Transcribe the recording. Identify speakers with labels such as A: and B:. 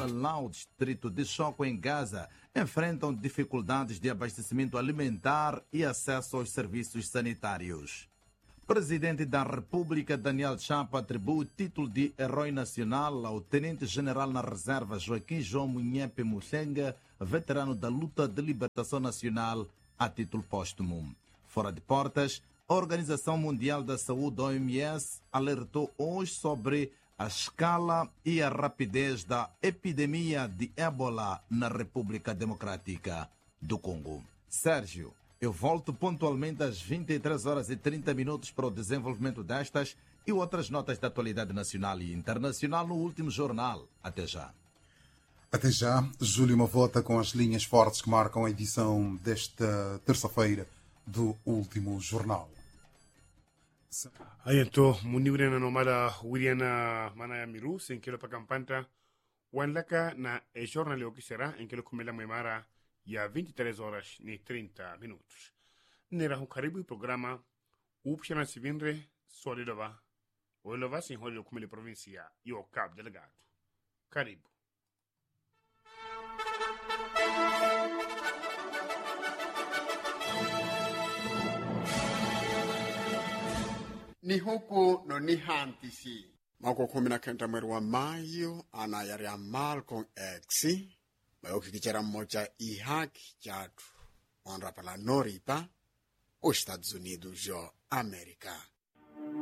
A: Al-Alau, distrito de Choco, em Gaza, enfrentam dificuldades de abastecimento alimentar e acesso aos serviços sanitários. Presidente da República, Daniel Chapo, atribui o título de Herói Nacional ao Tenente-General na Reserva Joaquim João Munhepe Muxenga, veterano da luta de libertação nacional, a título póstumo. Fora de portas, a Organização Mundial da Saúde, OMS, alertou hoje sobre a escala e a rapidez da epidemia de ébola na República Democrática do Congo. Sérgio, eu volto pontualmente às 23h30 para o desenvolvimento destas e outras notas da atualidade nacional e internacional no último jornal. Até já.
B: Até já, Júlio Mavota com as linhas fortes que marcam a edição desta terça-feira do último jornal.
C: Ayanto muniwirena no mala wiriana mana ya miru senkelo pakampanta wanlaka na jornal o que será em que kumela memara ya 23h30. Nera hu karibu programa upshana sivinre solidova olova sin holio kumele provincia yo Cabo Delgado. Karibu.
D: Ni huku no ni hantisi. Mako 19 mwezi wa Mayu anayari amal con exi. Mayo kikichera moja ihaki chatu. Onra pala noripa. Os Estados Unidos jo América.